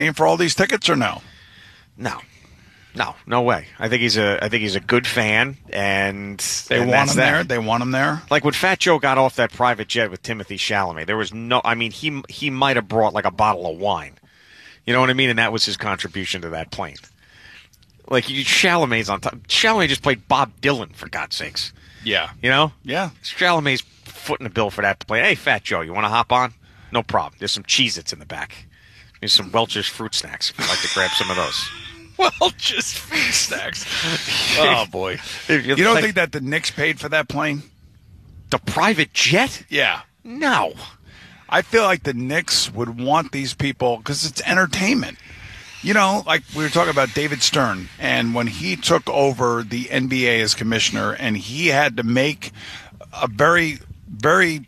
paying for all these tickets or no? No way. I think he's a good fan, and They want him there. They want him there. Like when Fat Joe got off that private jet with Timothy Chalamet, there was no. I mean, he might have brought like a bottle of wine. You know what I mean? And that was his contribution to that plane. Like Chalamet's on top. Chalamet just played Bob Dylan, for God's sakes. Yeah. You know? Yeah. Chalamet's footing the bill for that plane. Hey, Fat Joe, you want to hop on? No problem. There's some Cheez-Its in the back. There's some Welch's fruit snacks if you'd like to grab some of those. Welch's fruit snacks. Oh, boy. You don't think that the Knicks paid for that plane? The private jet? Yeah. No. I feel like the Knicks would want these people because it's entertainment. You know, like we were talking about David Stern, and when he took over the NBA as commissioner, and he had to make a very, very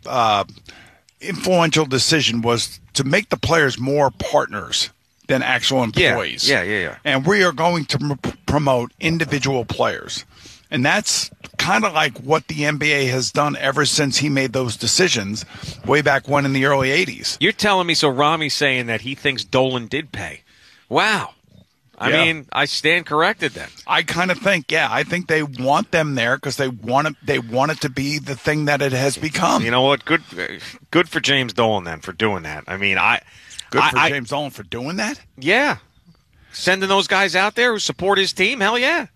influential decision was to make the players more partners than actual employees. Yeah. And we are going to promote individual players. And that's kind of like what the NBA has done ever since he made those decisions way back when in the early 80s. You're telling me, so Rami's saying that he thinks Dolan did pay. Wow. I mean, I stand corrected then. I kind of think, I think they want them there because they want it to be the thing that it has become. You know what? Good for James Dolan then for doing that. I mean, James Dolan for doing that? Yeah. Sending those guys out there who support his team, hell yeah.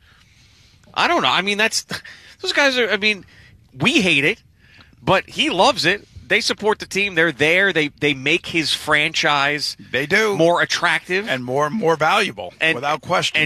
I don't know. I mean, those guys are, I mean, we hate it, but he loves it. They support the team. They're there. They make his franchise more attractive and more valuable, without question.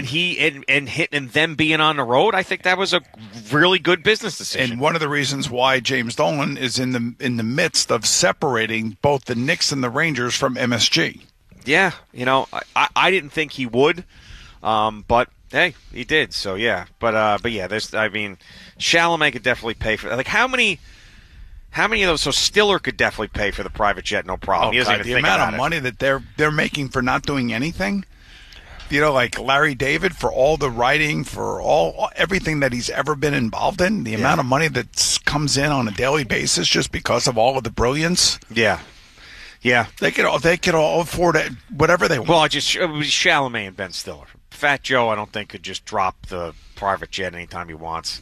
And them being on the road, I think that was a really good business decision. And one of the reasons why James Dolan is in the midst of separating both the Knicks and the Rangers from MSG. Yeah, you know, I didn't think he would, but hey, he did. So yeah, but yeah, Chalamet could definitely pay for that. Like how many of those? So Stiller could definitely pay for the private jet, no problem. He doesn't even the think amount about of money that they're making for not doing anything. You know, like Larry David for all the writing, for everything that he's ever been involved in. The amount of money that comes in on a daily basis just because of all of the brilliance. Yeah. They could all afford it, whatever they want. Well, it was Chalamet and Ben Stiller. Fat Joe, I don't think, could just drop the private jet anytime he wants.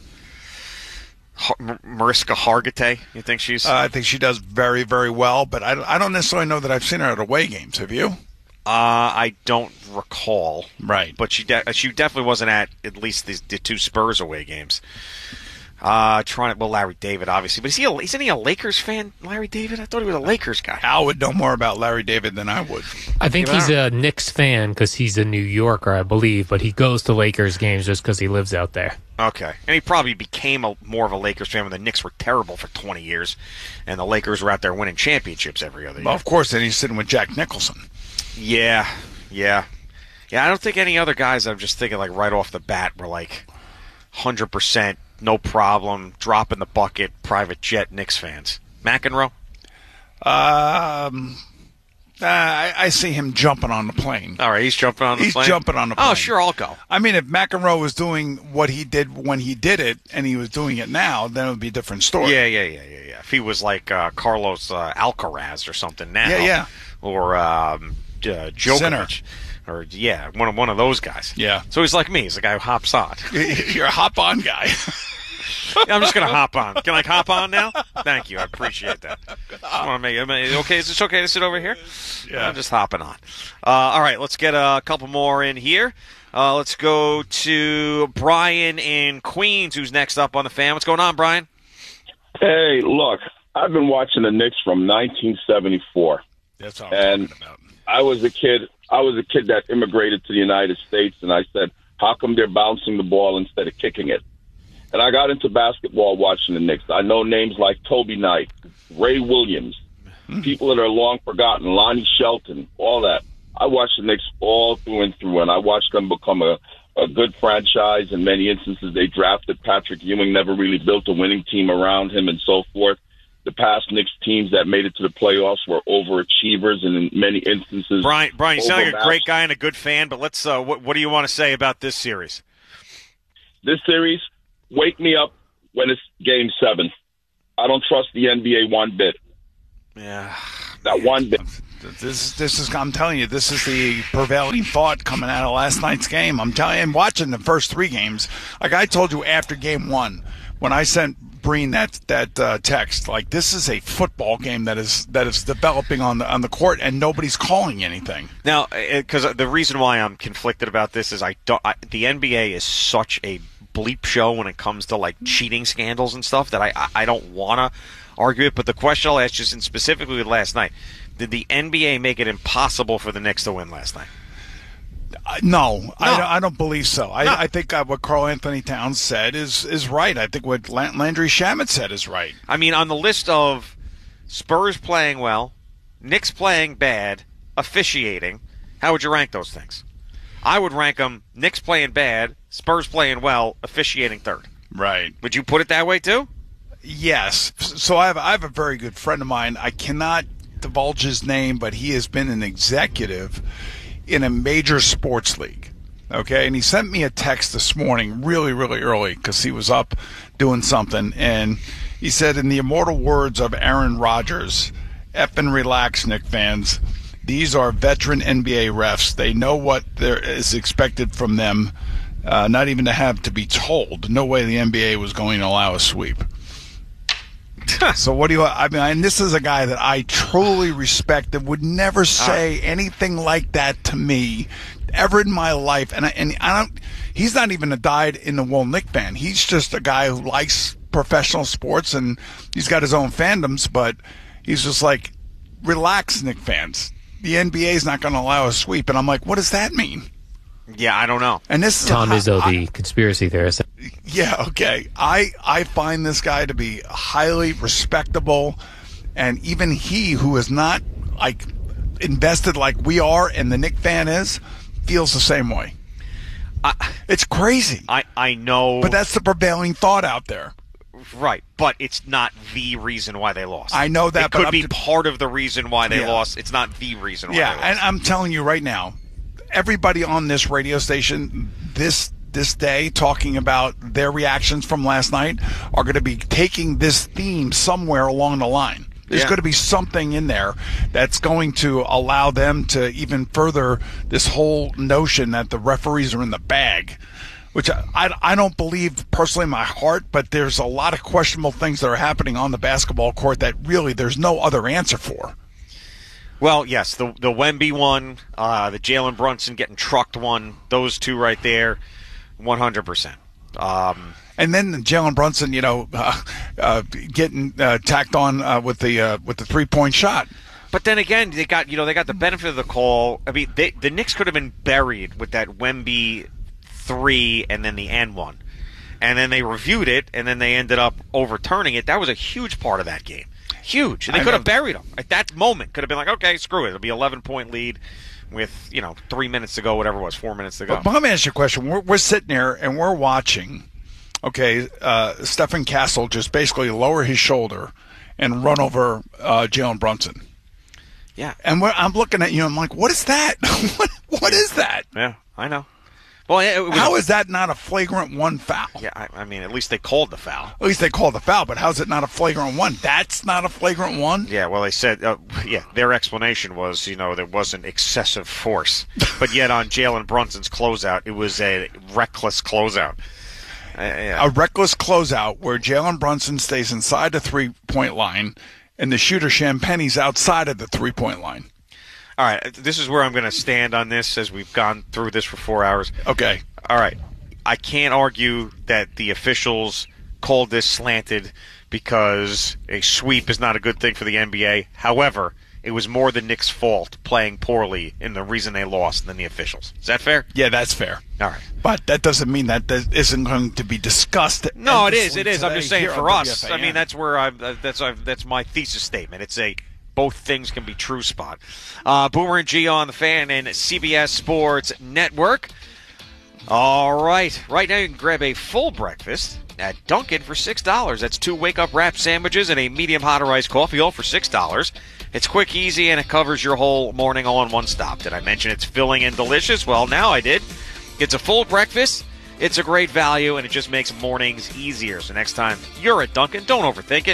Mariska Hargitay, you think she's? I think she does very, very well, but I don't necessarily know that I've seen her at away games. Have you? I don't recall. Right, but she definitely wasn't at least the two Spurs away games. Larry David, obviously, but isn't he a Lakers fan, Larry David? I thought he was a Lakers guy. Al would know more about Larry David than I would. I think he's a Knicks fan because he's a New Yorker, I believe, but he goes to Lakers games just because he lives out there. Okay, and he probably became more of a Lakers fan when the Knicks were terrible for 20 years, and the Lakers were out there winning championships every other year. Well, of course, then he's sitting with Jack Nicholson. Yeah. I don't think any other guys. I'm just thinking like right off the bat were like 100%. No problem, drop in the bucket, private jet Knicks fans. McEnroe? I see him jumping on the plane. All right, he's jumping on the plane? He's jumping on the plane. Oh, sure, I'll go. I mean, if McEnroe was doing what he did when he did it and he was doing it now, then it would be a different story. Yeah. If he was like Carlos Alcaraz or something now. Yeah. Or Djokovic. Sinner. Or, one of those guys. Yeah. So he's like me. He's the guy who hops on. You're a hop-on guy. I'm just going to hop on. Can I hop on now? Thank you. I appreciate that. Okay, is this okay to sit over here? Yeah. I'm just hopping on. All right, let's get a couple more in here. Let's go to Brian in Queens, who's next up on the fan. What's going on, Brian? Hey, look, I've been watching the Knicks from 1974. That's all I'm talking about. I was a kid that immigrated to the United States, and I said, how come they're bouncing the ball instead of kicking it? And I got into basketball watching the Knicks. I know names like Toby Knight, Ray Williams, people that are long forgotten, Lonnie Shelton, all that. I watched the Knicks all through and through, and I watched them become a good franchise. In many instances, they drafted Patrick Ewing, never really built a winning team around him, and so forth. The past Knicks teams that made it to the playoffs were overachievers, and in many instances, Brian, you sound like a great guy and a good fan. But let's. What do you want to say about this series? This series, wake me up when it's Game 7. I don't trust the NBA one bit. Yeah, not one bit. This is. I'm telling you, this is the prevailing thought coming out of last night's game. I'm telling you, and watching the first 3 games, like I told you after game 1, when I sent Breen that text, like this is a football game that is developing on the court, and nobody's calling anything. Now, because the reason why I'm conflicted about this is the NBA is such a bleep show when it comes to like cheating scandals and stuff that I don't want to argue it. But the question I'll ask you, and specifically with last night, did the NBA make it impossible for the Knicks to win last night? No. I don't believe so. I think what Karl Anthony Towns said is right. I think what Landry Shamet said is right. I mean, on the list of Spurs playing well, Knicks playing bad, officiating, how would you rank those things? I would rank them Knicks playing bad, Spurs playing well, officiating third. Right. Would you put it that way too? Yes. So I have a very good friend of mine. I cannot divulge his name, but he has been an executive in a major sports league. Okay, and he sent me a text this morning really, really early because he was up doing something, and he said, in the immortal words of Aaron Rodgers, "Effing relax, Knicks fans. These are veteran NBA refs. They know what there is expected from them, not even to have to be told. No way the NBA was going to allow a sweep." So what do you? I mean, and this is a guy that I truly respect and would never say anything like that to me ever in my life. And I don't. He's not even a dyed-in-the-wool Knicks fan. He's just a guy who likes professional sports, and he's got his own fandoms. But he's just like, relax, Knicks fans. The NBA is not going to allow a sweep. And I'm like, what does that mean? Yeah, I don't know. And this is Tom Izzo, the conspiracy theorist. Yeah, okay. I find this guy to be highly respectable, and even he, who is not like invested like we are and the Knicks fan is, feels the same way. It's crazy. I know. But that's the prevailing thought out there. Right, but it's not the reason why they lost. I know that. It could be part of the reason why they lost. It's not the reason why they lost. And I'm telling you right now, everybody on this radio station this day talking about their reactions from last night are going to be taking this theme somewhere along the line. There's going to be something in there that's going to allow them to even further this whole notion that the referees are in the bag, which I don't believe personally in my heart, but there's a lot of questionable things that are happening on the basketball court that really there's no other answer for. Well, yes, the Wemby one, the Jalen Brunson getting trucked one, those two right there, 100%. And then Jalen Brunson, getting tacked on with the 3-point shot. But then again, they got the benefit of the call. I mean, the Knicks could have been buried with that Wemby 3 and then the N one, and then they reviewed it, and then they ended up overturning it. That was a huge part of that game. Huge. And they could have buried them. At that moment, could have been like, okay, screw it. It'll be 11-point lead with, 3 minutes to go, whatever it was, 4 minutes to go. But let me ask you a question. We're sitting there, and we're watching, Stephen Castle just basically lower his shoulder and run over Jalen Brunson. Yeah. And I'm looking at you, I'm like, what is that? What is that? Yeah, I know. Well, how is that not a flagrant 1 foul? Yeah, I mean, at least they called the foul. At least they called the foul, but how's it not a flagrant 1? That's not a flagrant 1? Yeah, well, they said, their explanation was, there wasn't excessive force. But yet on Jalen Brunson's closeout, it was a reckless closeout. A reckless closeout where Jalen Brunson stays inside the 3-point line and the shooter Champagne's outside of the 3-point line. All right, this is where I'm going to stand on this as we've gone through this for 4 hours. Okay. All right. I can't argue that the officials called this slanted because a sweep is not a good thing for the NBA. However, it was more the Knicks' fault playing poorly in the reason they lost than the officials. Is that fair? Yeah, that's fair. All right. But that doesn't mean that isn't going to be discussed. No, it is. It is. I'm just saying for us. WFAN. I mean, that's where that's my thesis statement. It's a both things can be true spot. Boomer and Gio on the Fan and CBS Sports Network. All right. Right now you can grab a full breakfast at Dunkin' for $6. That's 2 wake-up wrap sandwiches and a medium hot or iced coffee, all for $6. It's quick, easy, and it covers your whole morning all in one stop. Did I mention it's filling and delicious? Well, now I did. It's a full breakfast. It's a great value, and it just makes mornings easier. So next time you're at Dunkin', don't overthink it.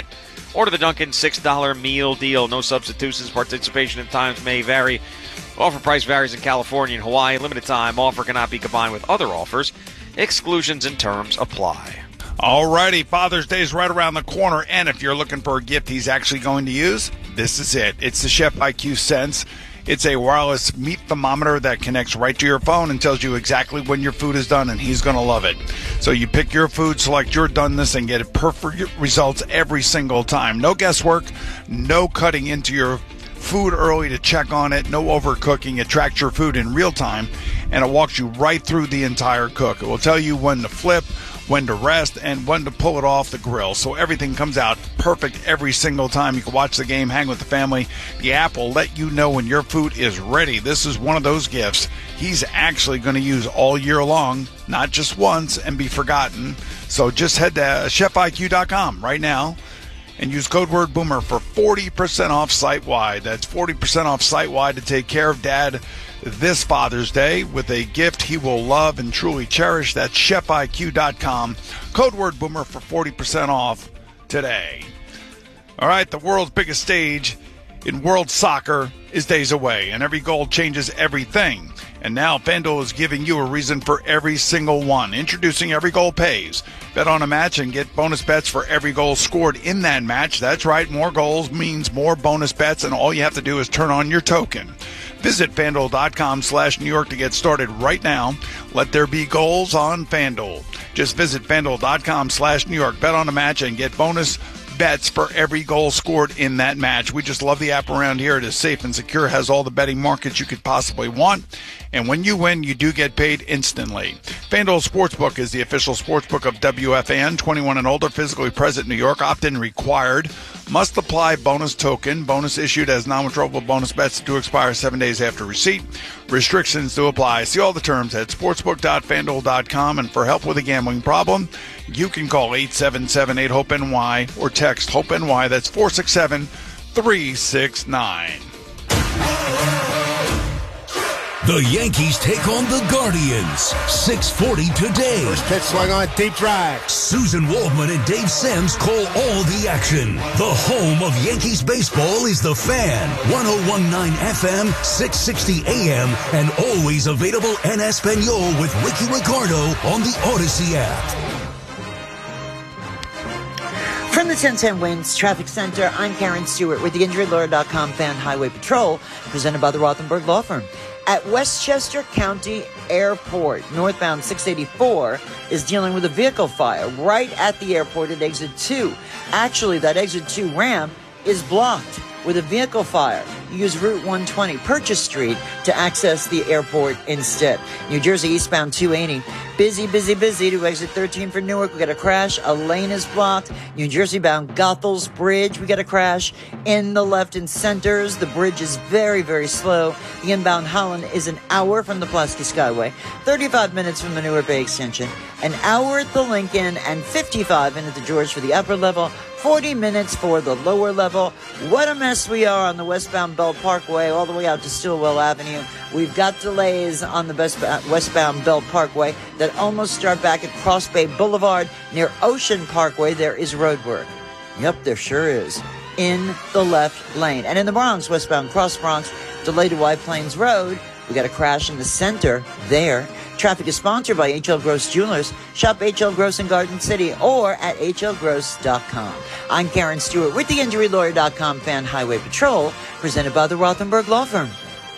Order the Dunkin' $6 meal deal. No substitutions. Participation in times may vary. Offer price varies in California and Hawaii. Limited time offer cannot be combined with other offers. Exclusions and terms apply. Alrighty, Father's Day is right around the corner, and if you're looking for a gift he's actually going to use, this is it. It's the Chef IQ Sense. It's a wireless meat thermometer that connects right to your phone and tells you exactly when your food is done, and he's going to love it. So you pick your food, select your doneness, and get perfect results every single time. No guesswork, no cutting into your food early to check on it, no overcooking. It tracks your food in real time, and it walks you right through the entire cook. It will tell you when to flip, when to rest, and when to pull it off the grill. So everything comes out perfect every single time. You can watch the game, hang with the family. The app will let you know when your food is ready. This is one of those gifts he's actually going to use all year long, not just once and be forgotten. So just head to chefiq.com right now and use code word Boomer for 40% off site-wide. That's 40% off site-wide to take care of Dad this Father's Day with a gift he will love and truly cherish. That's chefiq.com. Code word Boomer for 40% off today. All right, the world's biggest stage in world soccer is days away, and every goal changes everything. And now FanDuel is giving you a reason for every single one. Introducing Every Goal Pays. Bet on a match and get bonus bets for every goal scored in that match. That's right, more goals means more bonus bets, and all you have to do is turn on your token. Visit FanDuel.com/New York to get started right now. Let there be goals on FanDuel. Just visit FanDuel.com/New York. Bet on a match and get bonus bets for every goal scored in that match. We just love the app around here. It is safe and secure, has all the betting markets you could possibly want. And when you win, you do get paid instantly. FanDuel Sportsbook is the official sportsbook of WFAN. 21 and older, physically present in New York, opt-in required. Must apply bonus token. Bonus issued as non-withdrawable bonus bets to expire 7 days after receipt. Restrictions to apply. See all the terms at sportsbook.fanduel.com. And for help with a gambling problem, you can call 877-8-HOPE-NY or text HOPE-NY. That's 467-369. The Yankees take on the Guardians. 6:40 today. First pitch swung on, deep drive. Susan Waldman and Dave Sims call all the action. The home of Yankees baseball is The Fan. 101.9 FM, 660 AM, and always available en Espanol with Ricky Ricardo on the Odyssey app. From the 1010 Winds Traffic Center, I'm Karen Stewart with the InjuryLawyer.com Fan Highway Patrol, presented by the Rothenberg Law Firm. At Westchester County Airport, northbound 684 is dealing with a vehicle fire right at the airport at exit 2. Actually, that exit 2 ramp is blocked with a vehicle fire. You use Route 120, Purchase Street, to access the airport instead. New Jersey eastbound 280. Busy to exit 13 for Newark. We got a crash. A lane is blocked. New Jersey bound Goethals Bridge. We got a crash in the left and centers. The bridge is very, very slow. The inbound Holland is an hour from the Pulaski Skyway. 35 minutes from the Newark Bay Extension. An hour at the Lincoln and 55 minutes at the George for the upper level. 40 minutes for the lower level. What a mess we are on the westbound Bell Parkway all the way out to Stillwell Avenue. We've got delays on the westbound Bell Parkway that almost start back at Cross Bay Boulevard. Near Ocean Parkway, there is road work. Yep, there sure is. In the left lane. And in the Bronx, westbound Cross Bronx, delayed to White Plains Road. We got a crash in the center there. Traffic is sponsored by H.L. Gross Jewelers. Shop H.L. Gross in Garden City or at hlgross.com. I'm Karen Stewart with the InjuryLawyer.com Fan Highway Patrol, presented by the Rothenberg Law Firm.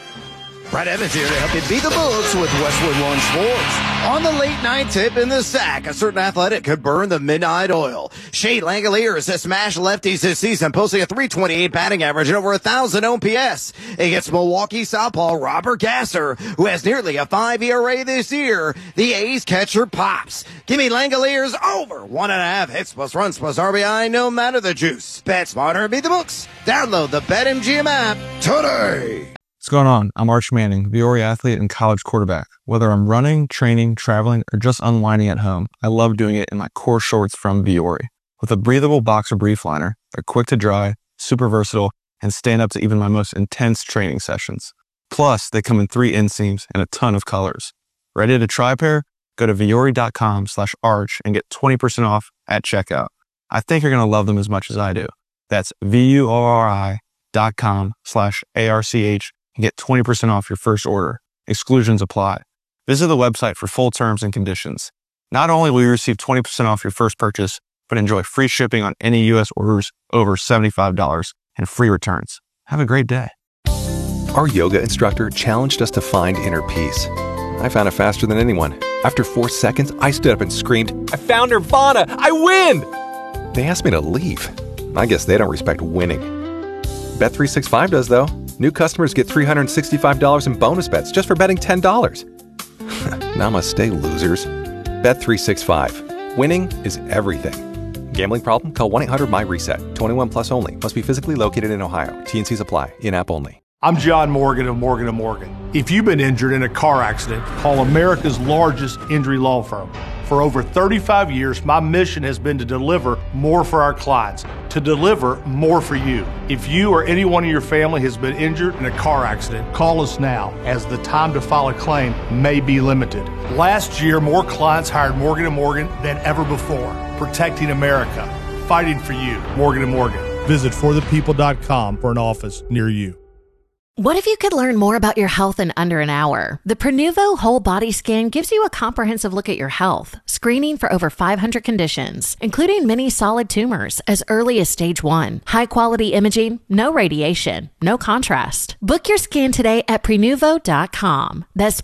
Brad Evans here to help you beat the books with Westwood One Sports. On the late night tip in the sack, a certain athletic could burn the midnight oil. Shea Langoliers has smashed lefties this season, posting a .328 batting average and over 1,000 OPS against Milwaukee southpaw Robert Gasser, who has nearly a 5 ERA this year. The A's catcher pops. Give me Langoliers over 1.5 hits plus runs plus RBI, no matter the juice. Bet smarter, beat the books. Download the BetMGM app today. What's going on? I'm Arch Manning, Viore athlete and college quarterback. Whether I'm running, training, traveling, or just unwinding at home, I love doing it in my core shorts from Viore. With a breathable boxer brief liner, they're quick to dry, super versatile, and stand up to even my most intense training sessions. Plus, they come in 3 inseams and a ton of colors. Ready to try a pair? Go to Viore.com/arch and get 20% off at checkout. I think you're going to love them as much as I do. That's VUORI.com/ARCH and get 20% off your first order. Exclusions apply. Visit the website for full terms and conditions. Not only will you receive 20% off your first purchase, but enjoy free shipping on any U.S. orders over $75 and free returns. Have a great day. Our yoga instructor challenged us to find inner peace. I found it faster than anyone. After 4 seconds, I stood up and screamed, "I found Nirvana! I win!" They asked me to leave. I guess they don't respect winning. Bet365 does, though. New customers get $365 in bonus bets just for betting $10. Namaste, losers. Bet365. Winning is everything. Gambling problem? Call 1-800-MY-RESET. 21 plus only. Must be physically located in Ohio. T&Cs apply. In-app only. I'm John Morgan of Morgan & Morgan. If you've been injured in a car accident, call America's largest injury law firm. For over 35 years, my mission has been to deliver more for our clients, to deliver more for you. If you or anyone in your family has been injured in a car accident, call us now, as the time to file a claim may be limited. Last year, more clients hired Morgan & Morgan than ever before, protecting America, fighting for you. Morgan & Morgan. Visit forthepeople.com for an office near you. What if you could learn more about your health in under an hour? The Prenuvo Whole Body Scan gives you a comprehensive look at your health, screening for over 500 conditions, including many solid tumors as early as stage 1. High-quality imaging, no radiation, no contrast. Book your scan today at Prenuvo.com. That's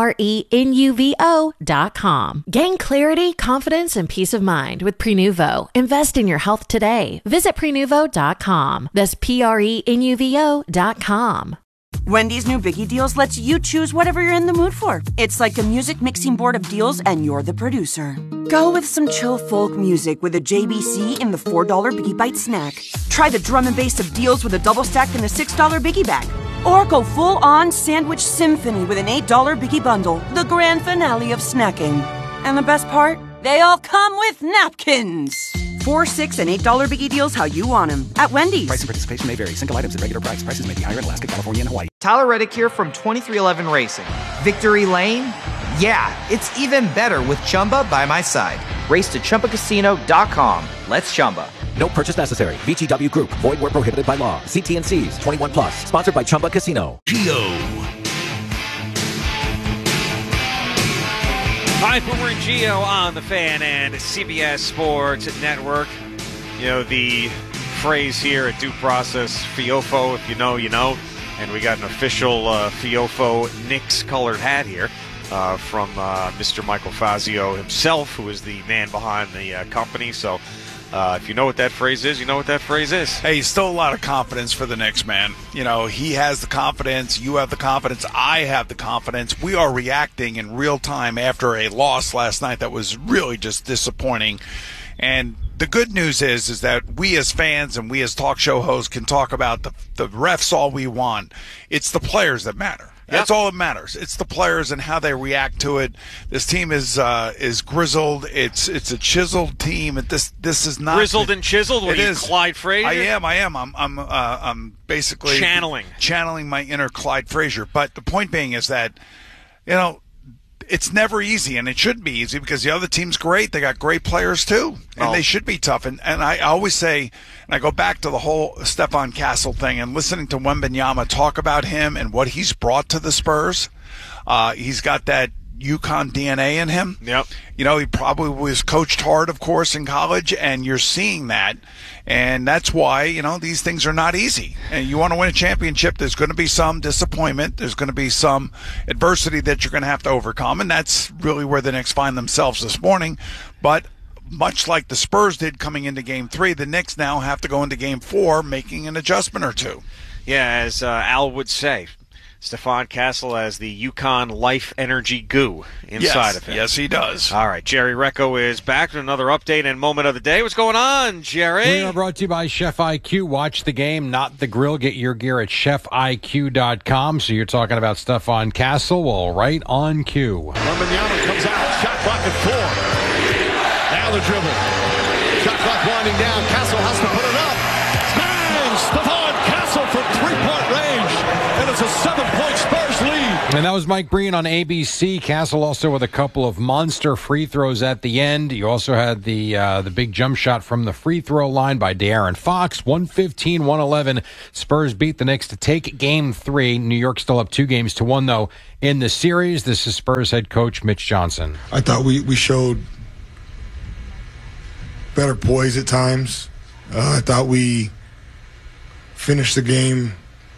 Prenuvo.com. Gain clarity, confidence, and peace of mind with Prenuvo. Invest in your health today. Visit Prenuvo.com. That's Prenuvo.com. Wendy's new Biggie Deals lets you choose whatever you're in the mood for. It's like a music mixing board of deals, and you're the producer. Go with some chill folk music with a JBC in the $4 Biggie Bite snack. Try the drum and bass of deals with a double stack in the $6 Biggie Bag. Or go full-on sandwich symphony with an $8 Biggie Bundle, the grand finale of snacking. And the best part? They all come with napkins. $4, $6, and $8 Biggie Deals how you want them at Wendy's. Price and participation may vary. Single items at regular price. Prices may be higher in Alaska, California, and Hawaii. Tyler Reddick here from 2311 Racing. Victory Lane? Yeah, it's even better with Chumba by my side. Race to ChumbaCasino.com. Let's Chumba. No purchase necessary. VGW Group. Void where prohibited by law. See T&Cs. 21 plus. Sponsored by Chumba Casino. All right, but we're in Geo on the Fan and CBS Sports Network. You know, the phrase here at Due Process, Fiofo, if you know, you know. And we got an official Fiofo Knicks colored hat here from Mr. Michael Fazio himself, who is the man behind the company. So if you know what that phrase is, you know what that phrase is. Hey, still a lot of confidence for the Knicks, man. You know, he has the confidence. You have the confidence. I have the confidence. We are reacting in real time after a loss last night that was really just disappointing. And the good news is that we as fans and we as talk show hosts can talk about the refs all we want. It's the players that matter. That's all that matters. It's the players and how they react to it. This team is grizzled. It's a chiseled team. This is not grizzled and chiseled. What are you, Clyde Frazier? I am. I'm basically channeling my inner Clyde Frazier. But the point being is that, you know, it's never easy, and it shouldn't be easy because the other team's great. They got great players too, and they should be tough. And I always say, and I go back to the whole Stephon Castle thing and listening to Wembanyama talk about him and what he's brought to the Spurs. He's got that UConn DNA in him. Yep. You know, he probably was coached hard, of course, in college, and you're seeing that. And that's why, you know, these things are not easy. And you want to win a championship, there's going to be some disappointment. There's going to be some adversity that you're going to have to overcome. And that's really where the Knicks find themselves this morning. But much like the Spurs did coming into Game 3, the Knicks now have to go into Game 4 making an adjustment or two. Yeah, as Al would say, Stephon Castle has the UConn life energy goo inside of him. Yes, he does. All right, Jerry Recco is back with another update and moment of the day. What's going on, Jerry? We are brought to you by Chef IQ. Watch the game, not the grill. Get your gear at chefiq.com. So you're talking about Stephon Castle. Well, right on cue. Wembanyama comes out. Shot clock at 4. Now the dribble. Shot clock winding down. Castle has to put it up. Bang! Stephon Castle from three-point range. And it's a 7-point Spurs lead. And that was Mike Breen on ABC. Castle also with a couple of monster free throws at the end. You also had the big jump shot from the free throw line by De'Aaron Fox. 115-111. Spurs beat the Knicks to take Game 3. New York still up 2-1, though, in the series. This is Spurs head coach Mitch Johnson. I thought we showed better poise at times. I thought we finished the game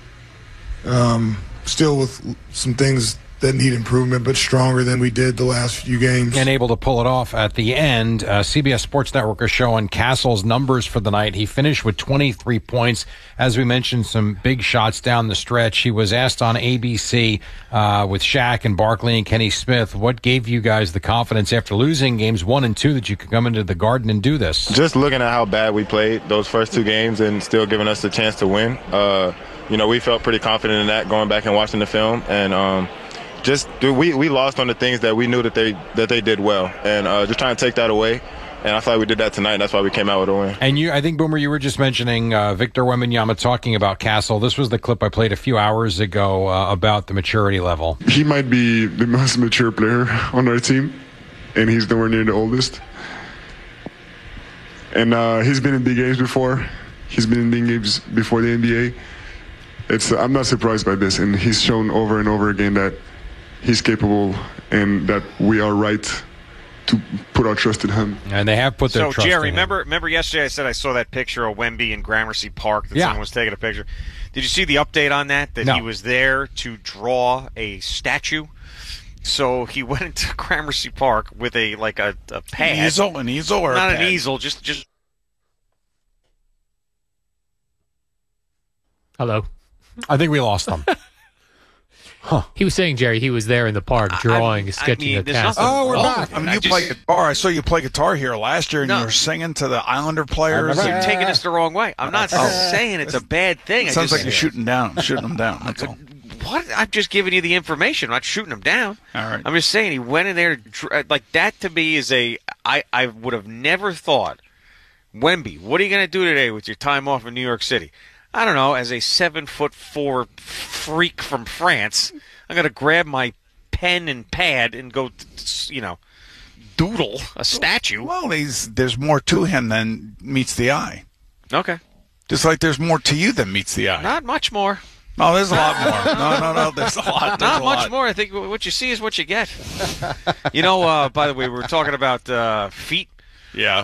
still with some things that need improvement, but stronger than we did the last few games. And able to pull it off at the end. CBS Sports Network is showing Castle's numbers for the night. He finished with 23 points. As we mentioned, some big shots down the stretch. He was asked on ABC with Shaq and Barkley and Kenny Smith, what gave you guys the confidence after losing games 1 and 2 that you could come into the Garden and do this? Just looking at how bad we played those first 2 games and still giving us the chance to win. We felt pretty confident in that going back and watching the film. And we lost on the things that we knew that they did well. And just trying to take that away. And I thought we did that tonight, and that's why we came out with a win. And I think, Boomer, you were just mentioning Victor Wembanyama talking about Castle. This was the clip I played a few hours ago about the maturity level. He might be the most mature player on our team, and he's nowhere near the oldest. And he's been in big games before. He's been in big games before the NBA. I'm not surprised by this, and he's shown over and over again that he's capable and that we are right to put our trust in him. And they have put their trust Jerry, in him. remember yesterday I said I saw that picture of Wemby in Gramercy Park that someone was taking a picture. Did you see the update on that? That he was there to draw a statue? So he went into Gramercy Park with a pad. An easel or not a an pad? easel, just Hello. I think we lost them. He was saying, Jerry, he was there in the park drawing, sketching a castle. Oh, we're back. I mean, you play guitar. I saw you play guitar here last year, and you were singing to the Islander players. You're taking this the wrong way. I'm not saying it's a bad thing. It sounds like you're shooting them down. That's all. What? I'm just giving you the information. I'm not shooting them down. All right. I'm just saying he went in there like that. To me is I would have never thought, Wemby, what are you going to do today with your time off in New York City? I don't know. As a 7'4" freak from France, I'm going to grab my pen and pad and go, doodle a statue. Well, there's more to him than meets the eye. Okay. Just like there's more to you than meets the eye. Not much more. No, there's a lot more. No, there's a lot. Not much more. I think what you see is what you get. By the way, we were talking about feet. Yeah.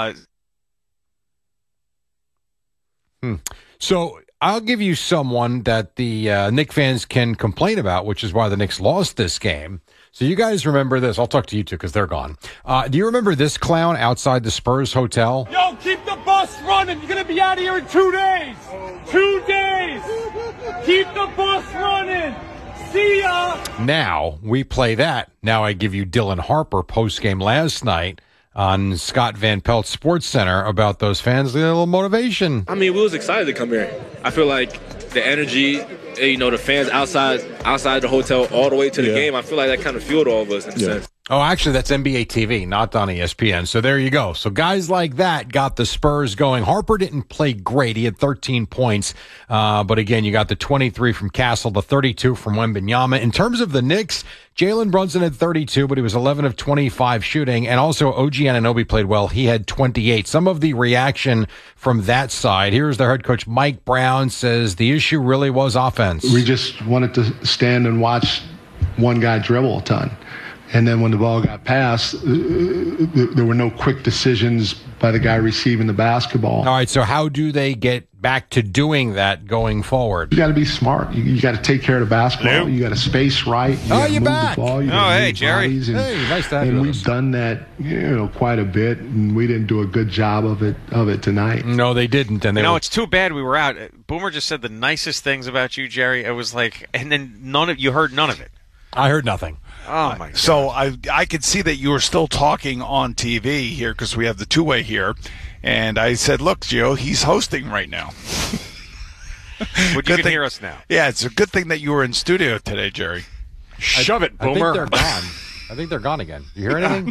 So I'll give you someone that the Knicks fans can complain about, which is why the Knicks lost this game. So you guys remember this. I'll talk to you two because they're gone. Do you remember this clown outside the Spurs hotel? Yo, keep the bus running. You're going to be out of here in 2 days. 2 days. Keep the bus running. See ya. Now we play that. Now I give you Dylan Harper postgame last night on Scott Van Pelt Sports Center about those fans. A little motivation. I mean, we was excited to come here. I feel like the energy, the fans outside the hotel all the way to the game, I feel like that kind of fueled all of us in a sense. Oh, actually, that's NBA TV, not on ESPN. So there you go. So guys like that got the Spurs going. Harper didn't play great. He had 13 points. But again, you got the 23 from Castle, the 32 from Wembanyama. In terms of the Knicks, Jalen Brunson had 32, but he was 11 of 25 shooting. And also OG Anunoby played well. He had 28. Some of the reaction from that side. Here's their head coach, Mike Brown, says the issue really was offense. We just wanted to stand and watch one guy dribble a ton. And then when the ball got passed, there were no quick decisions by the guy receiving the basketball. All right, so how do they get back to doing that going forward? You got to be smart. You got to take care of the basketball. You got to space right. You're back. The ball. Hey, Jerry. Nice to have you. And we've done that, quite a bit, and we didn't do a good job of it tonight. No, they didn't. And it's too bad we were out. Boomer just said the nicest things about you, Jerry. It was like, and then you heard none of it. I heard nothing. Oh, my God. So I could see that you were still talking on TV here because we have the two-way here. And I said, look, Gio, he's hosting right now. But you can hear us now. Yeah, it's a good thing that you were in studio today, Jerry. Shove it, Boomer. I think they're gone. I think they're gone again. You hear anything?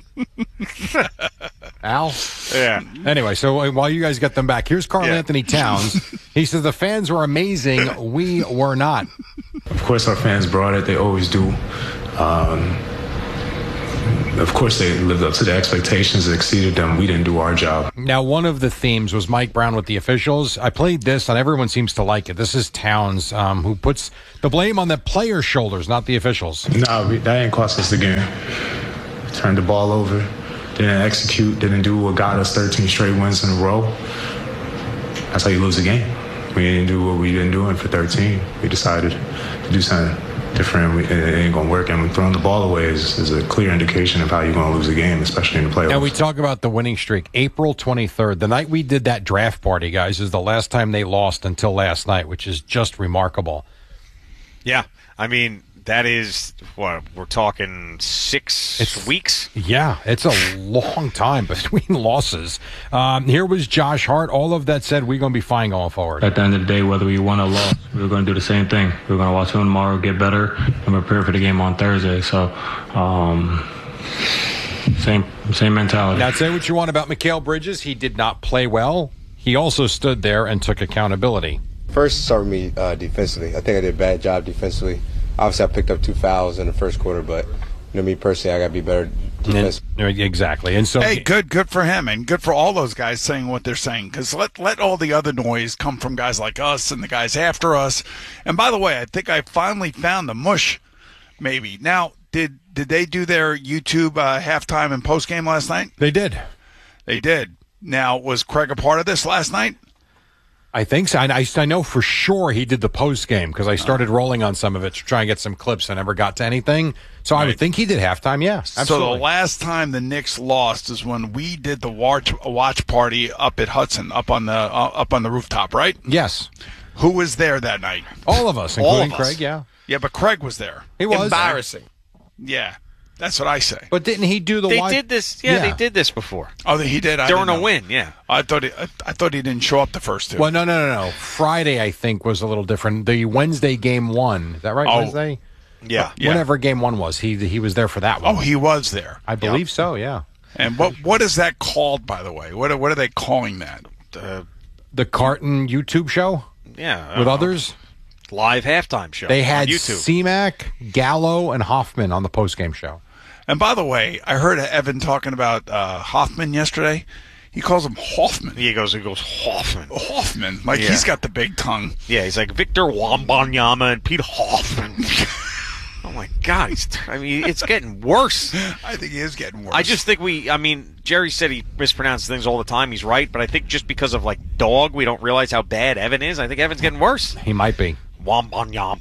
Al? Yeah. Anyway, so while you guys get them back, here's Karl Anthony Towns. He says the fans were amazing. We were not. Of course, our fans brought it. They always do. Of course, they lived up to the expectations, exceeded them. We didn't do our job. Now, one of the themes was Mike Brown with the officials. I played this, and everyone seems to like it. This is Towns, who puts the blame on the players' shoulders, not the officials. No, that ain't cost us the game. Turned the ball over, didn't execute, didn't do what got us 13 straight wins in a row. That's how you lose a game. We didn't do what we've been doing for 13. We decided to do something different. It ain't going to work. And throwing the ball away is a clear indication of how you're going to lose a game, especially in the playoffs. Now, we talk about the winning streak. April 23rd, the night we did that draft party, guys, is the last time they lost until last night, which is just remarkable. Yeah. I mean, that is, what, we're talking 6 weeks? Yeah, it's a long time between losses. Here was Josh Hart. All of that said, we're going to be fine going forward. At the end of the day, whether we won or lost, we're going to do the same thing. We're going to watch film tomorrow, get better, and prepare for the game on Thursday. So, same mentality. Now, say what you want about Mikal Bridges. He did not play well. He also stood there and took accountability. First, start with me defensively. I think I did a bad job defensively. Obviously, I picked up 2 fouls in the first quarter, but me personally, I got to be better defensively. Exactly. And so, hey, good for him, and good for all those guys saying what they're saying. Because let all the other noise come from guys like us and the guys after us. And by the way, I think I finally found the mush. Maybe now, did they do their YouTube halftime and postgame last night? They did. They did. Now, was Craig a part of this last night? I think so. I know for sure he did the post game because I started rolling on some of it to try and get some clips. I never got to anything. So right. I would think he did halftime, yeah. Absolutely. So the last time the Knicks lost is when we did the watch party up at Hudson, up on the rooftop, right? Yes. Who was there that night? All of us, including Craig, yeah. Yeah, but Craig was there. He was. Embarrassing. Yeah. That's what I say. But didn't he do the? They did this. Yeah, they did this before. Oh, he did. During a win. Yeah. I thought he didn't show up the first two. Well, no. Friday, I think, was a little different. The Wednesday game 1. Is that right? Wednesday. Yeah. Whenever game 1 was, he was there for that one. Oh, he was there. I believe so. Yeah. And what is that called, by the way? What are they calling that? The Carton YouTube show. Yeah. With others. Live halftime show. They had on YouTube. C-Mac, Gallo, and Hoffman on the postgame show. And by the way, I heard Evan talking about Hoffman yesterday. He calls him Hoffman. He goes Hoffman. Hoffman. Like he's got the big tongue. Yeah, he's like Victor Wembanyama and Pete Hoffman. Oh my God. It's getting worse. I think he is getting worse. I just think Jerry said he mispronounces things all the time. He's right. But I think just because of dog, we don't realize how bad Evan is. I think Evan's getting worse. He might be. Wembanyama.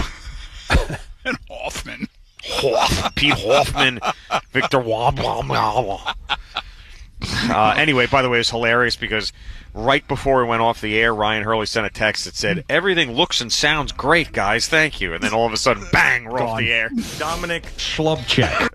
And Hoffman. Pete Hoffman, Victor Wembanyama. Anyway, by the way, it's hilarious because right before we went off the air, Ryan Hurley sent a text that said, "Everything looks and sounds great, guys. Thank you." And then all of a sudden, bang, we're off the air. Dominic Schlubcheck.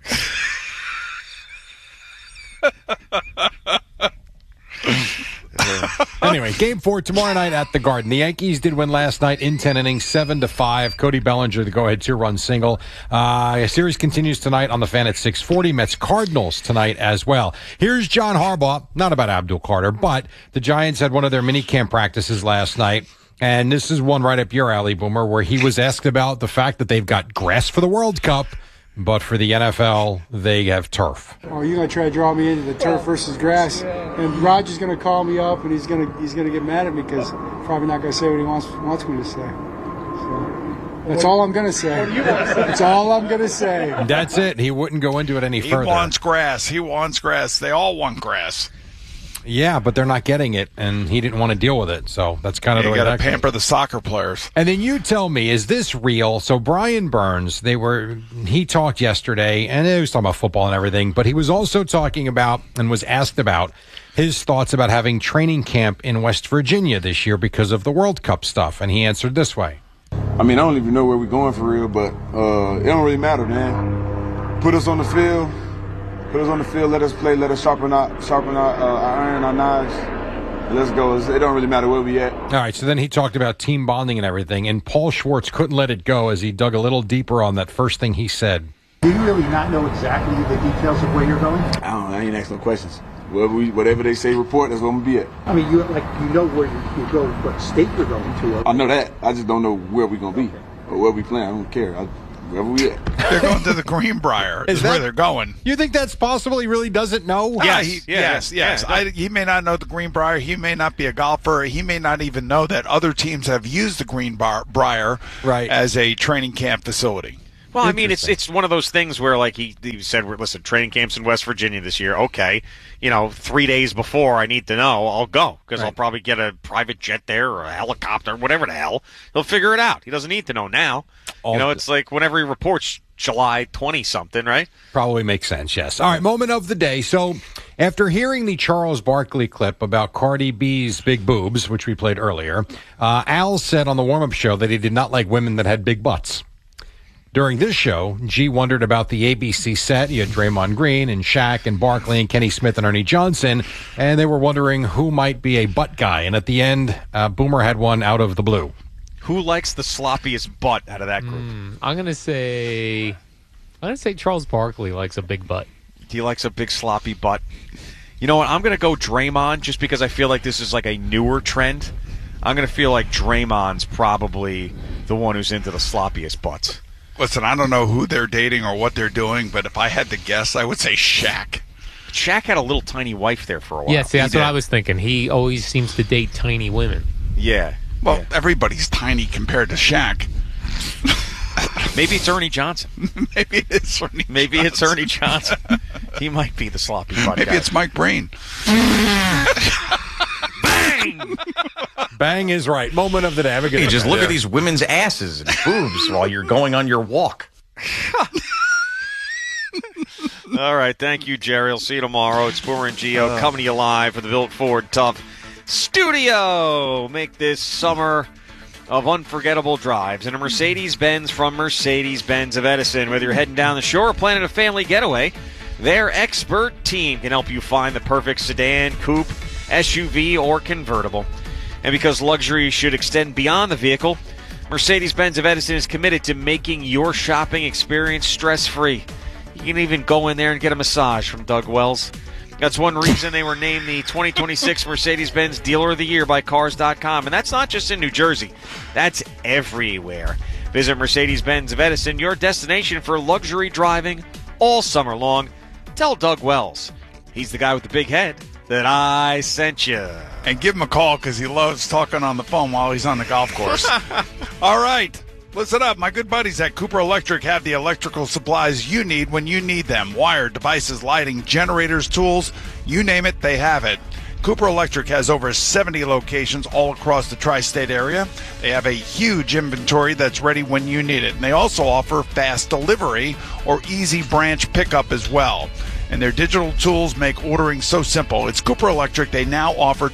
Anyway, game 4 tomorrow night at the Garden. The Yankees did win last night in 10 innings, 7-5. Cody Bellinger, the go-ahead 2-run single. A series continues tonight on the Fan at 6:40. Mets Cardinals tonight as well. Here's John Harbaugh, not about Abdul Carter, but the Giants had one of their mini camp practices last night. And this is one right up your alley, Boomer, where he was asked about the fact that they've got grass for the World Cup, but for the NFL, they have turf. Oh, you're going to try to draw me into the turf versus grass, and Roger's going to call me up, and he's going to get mad at me because probably not going to say what he wants me to say. So that's all I'm going to say. That's all I'm going to say. That's it. He wouldn't go into it any further. He wants grass. They all want grass. Yeah, but they're not getting it, and he didn't want to deal with it. So that's kind of the way that goes. You got to pamper the soccer players. And then you tell me, is this real? So Brian Burns, he talked yesterday, and he was talking about football and everything, but he was also talking about and was asked about his thoughts about having training camp in West Virginia this year because of the World Cup stuff, and he answered this way. I don't even know where we're going for real, but it don't really matter, man. Put us on the field. Let us play, let us sharpen our iron, our knives, and let's go. It don't really matter where we at. All right, so then he talked about team bonding and everything, and Paul Schwartz couldn't let it go as he dug a little deeper on that first thing he said. Do you really not know exactly the details of where you're going? I ain't asking no questions. Whatever they say report, that's where I'm going to be at. You know where you're going, what state you're going to. I know that. I just don't know where we're going to be. or where we playing. I don't care. Wherever we at. They're going to the Greenbrier. Is where they're going. You think that's possible? He really doesn't know? Yes. He may not know the Greenbrier. He may not be a golfer. He may not even know that other teams have used the Greenbrier as a training camp facility. Well, I mean, it's one of those things where, like, he said, listen, training camp's in West Virginia this year. Okay. 3 days before I need to know, I'll go because I'll probably get a private jet there or a helicopter, whatever the hell. He'll figure it out. He doesn't need to know now. It's like whenever he reports July 20-something, right? Probably makes sense, yes. All right, moment of the day. So after hearing the Charles Barkley clip about Cardi B's big boobs, which we played earlier, Al said on the warm-up show that he did not like women that had big butts. During this show, G wondered about the ABC set. You had Draymond Green and Shaq and Barkley and Kenny Smith and Ernie Johnson, and they were wondering who might be a butt guy. And at the end, Boomer had one out of the blue. Who likes the sloppiest butt out of that group? I'm gonna say Charles Barkley likes a big butt. He likes a big sloppy butt. You know what? I'm gonna go Draymond just because I feel like this is like a newer trend. I'm gonna feel like Draymond's probably the one who's into the sloppiest butts. Listen, I don't know who they're dating or what they're doing, but if I had to guess, I would say Shaq. Shaq had a little tiny wife there for a while. Yeah, see, that's what I was thinking. He always seems to date tiny women. Yeah. Well, everybody's tiny compared to Shaq. Maybe it's Ernie Johnson. Maybe it's Ernie Johnson. He might be the sloppy butt Maybe guy. it's Mike Breen. Bang! Bang is right. Moment of the day. Have a good Hey, one. just look at these women's asses and boobs while you're going on your walk. All right. Thank you, Jerry. I'll see you tomorrow. It's Boomer and Gio coming to you live from the Built Ford Tough Studio. Make this summer of unforgettable drives in a Mercedes-Benz from Mercedes-Benz of Edison. Whether you're heading down the shore or planning a family getaway, their expert team can help you find the perfect sedan, coupe, SUV, or convertible. And because luxury should extend beyond the vehicle, Mercedes-Benz of Edison is committed to making your shopping experience stress-free. You can even go in there and get a massage from Doug Wells. That's one reason they were named the 2026 Mercedes-Benz Dealer of the Year by Cars.com. And that's not just in New Jersey. That's everywhere. Visit Mercedes-Benz of Edison, your destination for luxury driving all summer long. Tell Doug Wells, he's the guy with the big head, that I sent you. And give him a call because he loves talking on the phone while he's on the golf course. All right. Listen up. My good buddies at Cooper Electric have the electrical supplies you need when you need them. Wire, devices, lighting, generators, tools, you name it, they have it. Cooper Electric has over 70 locations all across the tri-state area. They have a huge inventory that's ready when you need it. And they also offer fast delivery or easy branch pickup as well. And their digital tools make ordering so simple. It's Cooper Electric. They now offer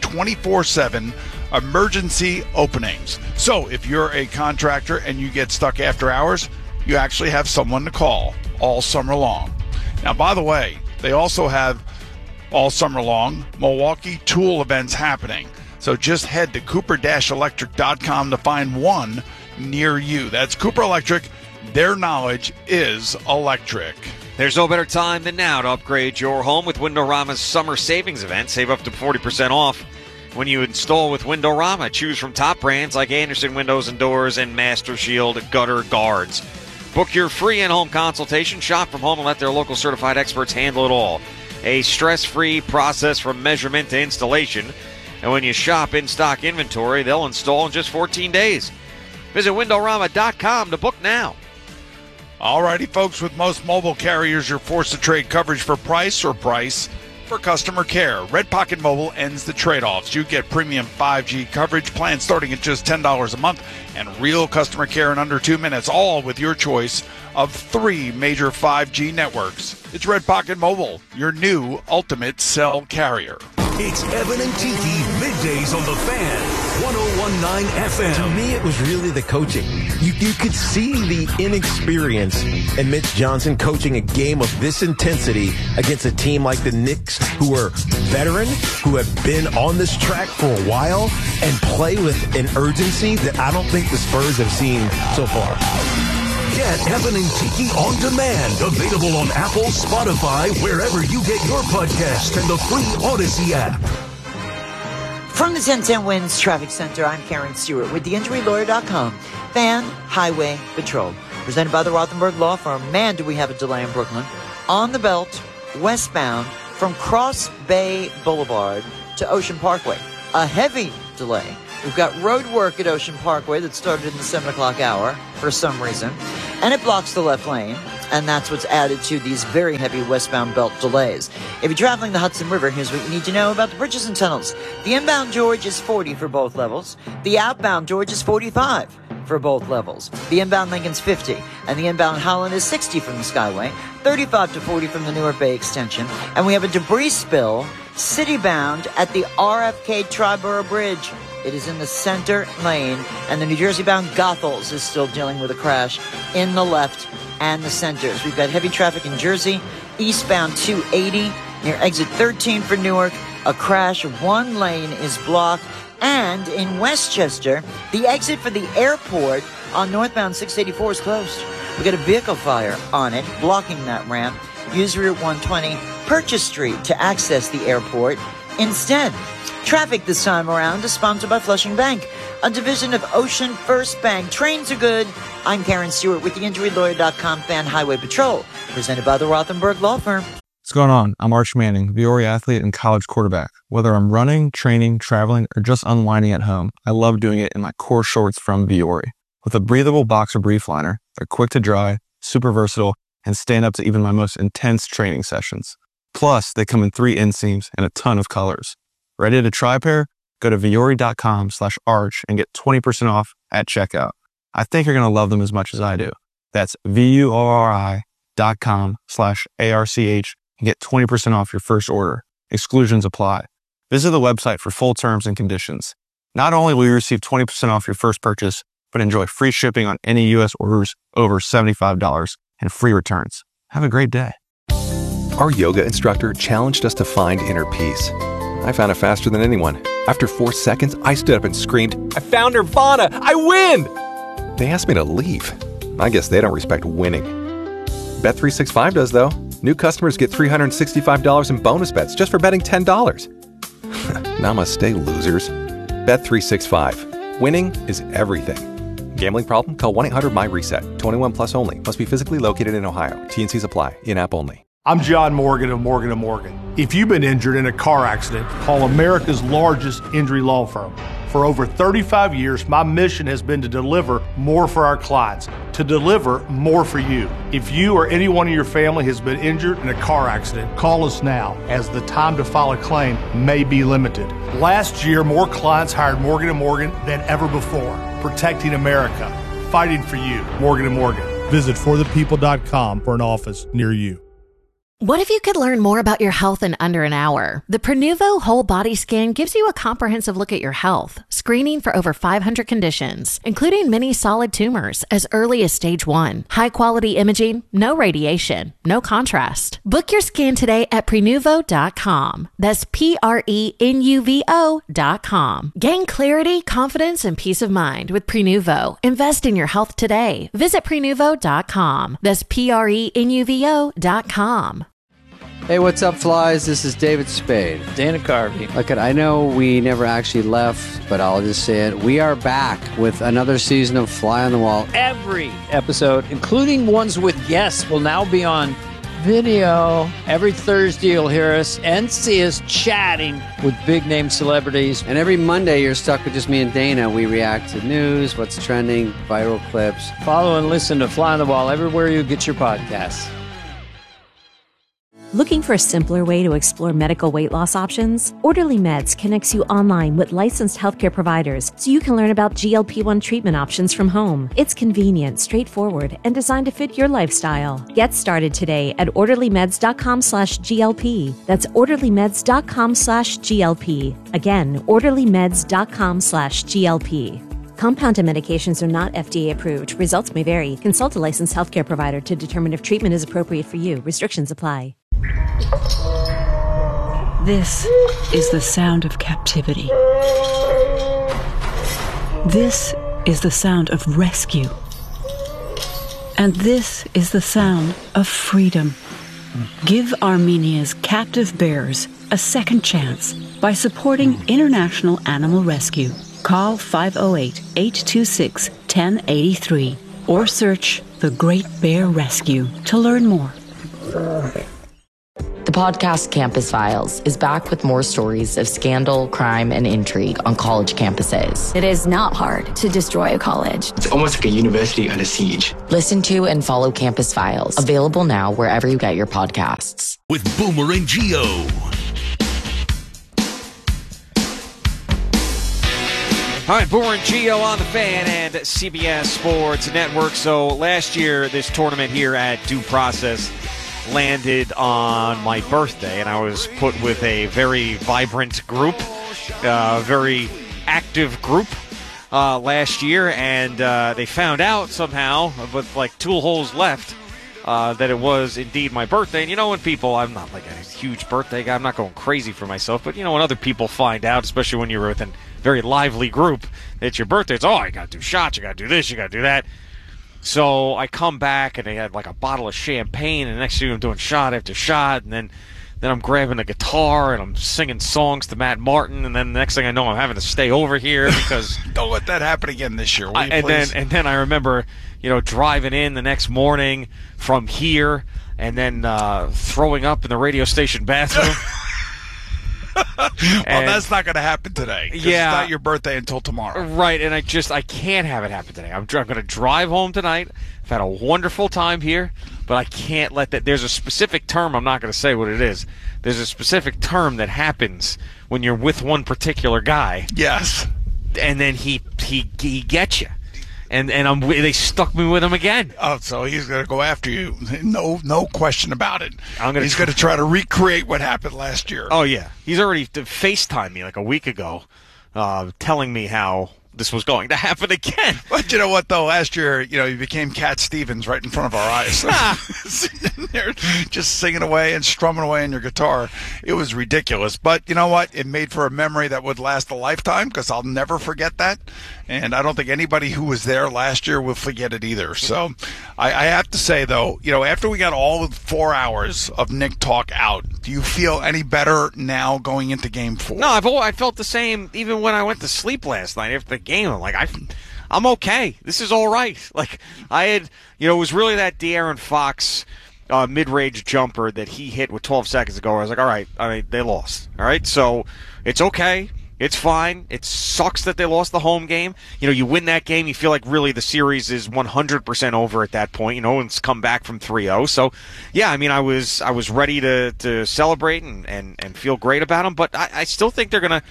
24/7 emergency openings. So if you're a contractor and you get stuck after hours, you actually have someone to call all summer long. Now, by the way, they also have all summer long Milwaukee tool events happening. So just head to cooper-electric.com to find one near you. That's Cooper Electric. Their knowledge is electric. There's no better time than now to upgrade your home with Windorama's summer savings event. Save up to 40% off when you install with Windorama. Choose from top brands like Anderson Windows and Doors and Master Shield Gutter Guards. Book your free in-home consultation. Shop from home and let their local certified experts handle it all. A stress-free process from measurement to installation. And when you shop in-stock inventory, they'll install in just 14 days. Visit Windorama.com to book now. Alrighty, folks, with most mobile carriers, you're forced to trade coverage for price or price for customer care. Red Pocket Mobile ends the trade-offs. You get premium 5G coverage plans starting at just $10 a month and real customer care in under 2 minutes, all with your choice of 3 major 5G networks. It's Red Pocket Mobile, your new ultimate cell carrier. It's Evan and Tiki middays on the Fan, 101.9 FM. To me, it was really the coaching. You could see the inexperience in Mitch Johnson coaching a game of this intensity against a team like the Knicks, who are veteran, who have been on this track for a while, and play with an urgency that I don't think the Spurs have seen so far. Get Evan and Tiki on demand. Available on Apple, Spotify, wherever you get your podcast, and the free Odyssey app. From the 1010 Winds Traffic Center, I'm Karen Stewart with theinjurylawyer.com. Fan Highway Patrol. Presented by the Rothenberg Law Firm. Man, do we have a delay in Brooklyn. On the belt, westbound, from Cross Bay Boulevard to Ocean Parkway. A heavy delay. We've got road work at Ocean Parkway that started in the 7 o'clock hour for some reason. And it blocks the left lane. And that's what's added to these very heavy westbound belt delays. If you're traveling the Hudson River, here's what you need to know about the bridges and tunnels. The inbound George is 40 for both levels. The outbound George is 45 for both levels. The inbound Lincoln's 50. And the inbound Holland is 60 from the Skyway. 35 to 40 from the Newark Bay Extension. And we have a debris spill city-bound at the RFK Triborough Bridge. It is in the center lane, and the New Jersey-bound Goethals is still dealing with a crash in the left and the centers. We've got heavy traffic in Jersey, eastbound 280 near exit 13 for Newark. A crash, one lane is blocked. And in Westchester, the exit for the airport on northbound 684 is closed. We got a vehicle fire on it, blocking that ramp. Use Route 120, Purchase Street to access the airport instead. Traffic this time around is sponsored by Flushing Bank, a division of Ocean First Bank. Trains are good. I'm Karen Stewart with theinjurylawyer.com Fan Highway Patrol, presented by the Rothenberg Law Firm. What's going on? I'm Arch Manning, Viore athlete and college quarterback. Whether I'm running, training, traveling, or just unwinding at home, I love doing it in my core shorts from Viore. With a breathable boxer brief liner, they're quick to dry, super versatile, and stand up to even my most intense training sessions. Plus, they come in 3 inseams and a ton of colors. Ready to try a pair? Go to Viore.com/arch and get 20% off at checkout. I think you're going to love them as much as I do. That's VUORI.com/ARCH and get 20% off your first order. Exclusions apply. Visit the website for full terms and conditions. Not only will you receive 20% off your first purchase, but enjoy free shipping on any U.S. orders over $75 and free returns. Have a great day. Our yoga instructor challenged us to find inner peace. I found it faster than anyone. After 4 seconds, I stood up and screamed, "I found Nirvana! I win!" They asked me to leave. I guess they don't respect winning. Bet365 does, though. New customers get $365 in bonus bets just for betting $10. Namaste, losers. Bet365. Winning is everything. Gambling problem? Call 1-800-MY-RESET. 21 plus only. Must be physically located in Ohio. T&Cs apply. In-app only. I'm John Morgan of Morgan & Morgan. If you've been injured in a car accident, call America's largest injury law firm. For over 35 years, my mission has been to deliver more for our clients, to deliver more for you. If you or anyone in your family has been injured in a car accident, call us now, as the time to file a claim may be limited. Last year, more clients hired Morgan & Morgan than ever before. Protecting America. Fighting for you. Morgan & Morgan. Visit forthepeople.com for an office near you. What if you could learn more about your health in under an hour? The Prenuvo Whole Body Scan gives you a comprehensive look at your health, screening for over 500 conditions, including many solid tumors as early as stage 1. High-quality imaging, no radiation, no contrast. Book your scan today at Prenuvo.com. That's Prenuvo.com. Gain clarity, confidence, and peace of mind with Prenuvo. Invest in your health today. Visit Prenuvo.com. That's Prenuvo.com. Hey, what's up, flies? This is David Spade. Dana Carvey. Look, I know we never actually left, but I'll just say it. We are back with another season of Fly on the Wall. Every episode, including ones with guests, will now be on video. Every Thursday, you'll hear us and see us chatting with big-name celebrities. And every Monday, you're stuck with just me and Dana. We react to news, what's trending, viral clips. Follow and listen to Fly on the Wall everywhere you get your podcasts. Looking for a simpler way to explore medical weight loss options? Orderly Meds connects you online with licensed healthcare providers so you can learn about GLP-1 treatment options from home. It's convenient, straightforward, and designed to fit your lifestyle. Get started today at orderlymeds.com/GLP. That's orderlymeds.com/GLP. Again, orderlymeds.com/GLP. Compounded medications are not FDA approved. Results may vary. Consult a licensed healthcare provider to determine if treatment is appropriate for you. Restrictions apply. This is the sound of captivity. This is the sound of rescue. And this is the sound of freedom. Give Armenia's captive bears a second chance by supporting international animal rescue. Call 508-826-1083 or search The Great Bear Rescue to learn more. The podcast Campus Files is back with more stories of scandal, crime, and intrigue on college campuses. It is not hard to destroy a college. It's almost like a university under siege. Listen to and follow Campus Files, available now wherever you get your podcasts. With Boomer and Geo. All right, Boomer and Geo on the Fan and CBS Sports Network. So last year, this tournament here at Due Process landed on my birthday, and I was put with a very vibrant group, very active group last year, and they found out somehow, with like 2 holes left, that it was indeed my birthday. And you know, when people, I'm not like a huge birthday guy, I'm not going crazy for myself, but you know, when other people find out, especially when you're with a very lively group, that it's your birthday, it's, oh, you got to do shots, you got to do this, you got to do that. So I come back, and they had like a bottle of champagne, and the next thing I'm doing shot after shot, and then I'm grabbing a guitar, and I'm singing songs to Matt Martin, and then the next thing I know, I'm having to stay over here because don't let that happen again this year, will you, and please? then I remember, you know, driving in the next morning from here, and then throwing up in the radio station bathroom. Well, that's not going to happen today. Yeah, it's not your birthday until tomorrow. Right, and I can't have it happen today. I'm going to drive home tonight. I've had a wonderful time here, but I can't let that. There's a specific term. I'm not going to say what it is. There's a specific term that happens when you're with one particular guy. Yes, and then he gets you. And they stuck me with him again. Oh, so he's going to go after you. No question about it. He's going to try to recreate what happened last year. Oh, yeah. He's already FaceTimed me like a week ago, telling me how this was going to happen again. But you know what, though? Last year, you know, you became Cat Stevens right in front of our eyes. Sitting there just singing away and strumming away on your guitar. It was ridiculous. But you know what? It made for a memory that would last a lifetime because I'll never forget that. And I don't think anybody who was there last year will forget it either. So I have to say, though, you know, after we got all 4 hours of Nick talk out, do you feel any better now going into Game 4? No, I felt the same even when I went to sleep last night after the game. I'm like, I'm okay. This is all right. Like, I had, you know, it was really that De'Aaron Fox mid-range jumper that he hit with 12 seconds ago. I was like, all right, they lost. All right, so it's okay. It's fine. It sucks that they lost the home game. You know, you win that game, you feel like really the series is 100% over at that point. You know, and it's come back from 3-0. So, yeah, I mean, I was ready to celebrate and feel great about them. But I still think they're gonna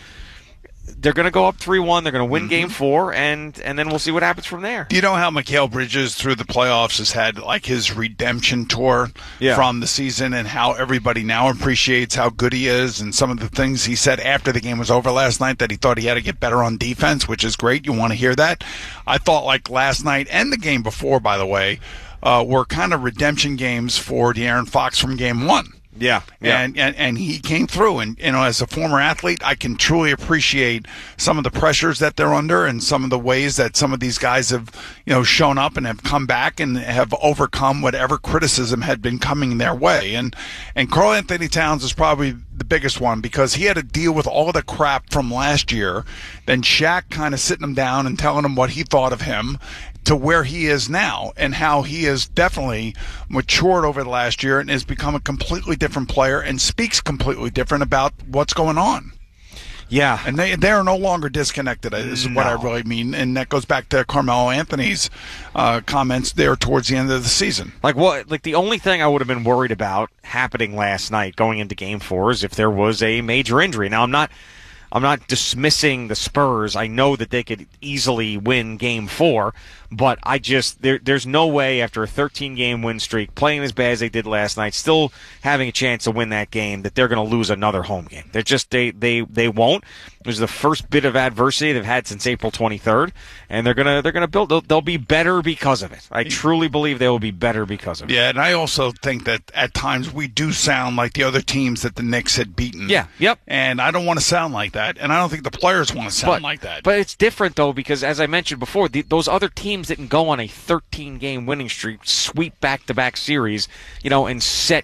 go up 3-1. They're gonna win Game 4, and then we'll see what happens from there. Do you know how Mikal Bridges through the playoffs has had like his redemption tour from the season, and how everybody now appreciates how good he is, and some of the things he said after the game was over last night that he thought he had to get better on defense, which is great. You want to hear that? I thought like last night and the game before, by the way, were kind of redemption games for De'Aaron Fox from Game 1. Yeah. And he came through, and you know, as a former athlete, I can truly appreciate some of the pressures that they're under and some of the ways that some of these guys have, you know, shown up and have come back and have overcome whatever criticism had been coming their way. And Karl Anthony Towns is probably the biggest one because he had to deal with all of the crap from last year. Then Shaq kind of sitting him down and telling him what he thought of him, to where he is now, and how he has definitely matured over the last year and has become a completely different player and speaks completely different about what's going on. Yeah. And they are no longer disconnected, is what I really mean. And that goes back to Carmelo Anthony's comments there towards the end of the season. Like the only thing I would have been worried about happening last night going into Game 4 is if there was a major injury. Now, I'm not dismissing the Spurs. I know that they could easily win Game 4, but there's no way after a 13-game win streak, playing as bad as they did last night, still having a chance to win that game, that they're going to lose another home game. They're just they won't. It was the first bit of adversity they've had since April 23rd, and they're gonna build. They'll be better because of it. I truly believe they will be better because of it. Yeah, and I also think that at times we do sound like the other teams that the Knicks had beaten. Yeah, yep. And I don't want to sound like that, and I don't think the players want to sound like that. But it's different though, because as I mentioned before, those other teams didn't go on a 13-game winning streak, sweep back-to-back series, you know, and set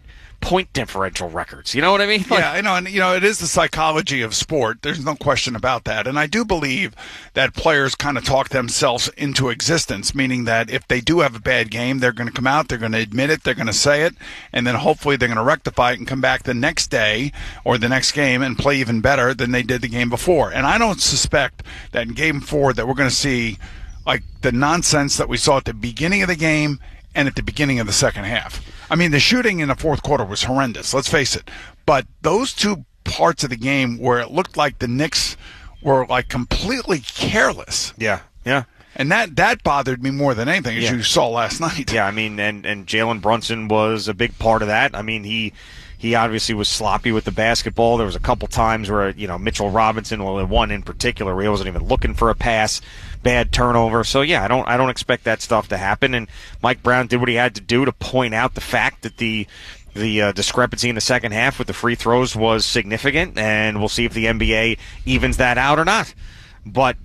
point differential records. You know what I mean? Yeah, I know, and it is the psychology of sport. There's no question about that. And I do believe that players kind of talk themselves into existence, meaning that if they do have a bad game, they're going to come out, they're going to admit it, they're going to say it, and then hopefully they're going to rectify it and come back the next day or the next game and play even better than they did the game before. And I don't suspect that in Game 4 that we're going to see like the nonsense that we saw at the beginning of the game and at the beginning of the second half. I mean, the shooting in the fourth quarter was horrendous, let's face it. But those two parts of the game where it looked like the Knicks were like completely careless. Yeah. And that bothered me more than anything, as you saw last night. Yeah, I mean, and Jalen Brunson was a big part of that. I mean, he obviously was sloppy with the basketball. There was a couple times where, Mitchell Robinson, well, one in particular, where he wasn't even looking for a pass, bad turnover. So, yeah, I don't expect that stuff to happen. And Mike Brown did what he had to do to point out the fact that the discrepancy in the second half with the free throws was significant, and we'll see if the NBA evens that out or not. But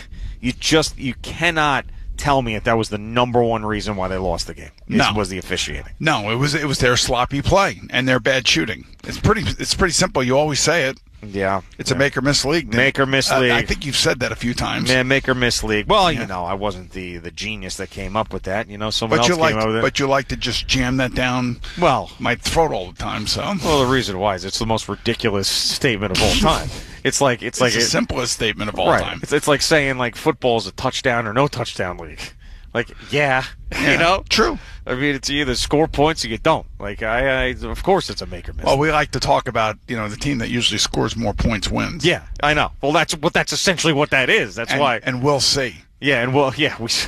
you cannot tell me that was the number one reason why they lost the game. No. Was the officiating. No, it was their sloppy play and their bad shooting. It's pretty simple. You always say it. Yeah. It's a make or miss league. Make or miss league. I think you've said that a few times. Yeah, make or miss league. Well, I wasn't the genius that came up with that. Someone else came up with it. But you like to just jam that down my throat all the time. So. Well, the reason why is it's the most ridiculous statement of all time. It's the simplest statement of all time. It's like saying like football is a touchdown or no touchdown league. Like, yeah. True. I mean, it's either score points or you don't. Like, of course it's a make or miss. Well, we like to talk about, the team that usually scores more points wins. Yeah, I know. Well, that's essentially what that is. That's why. And we'll see. Yeah, and we'll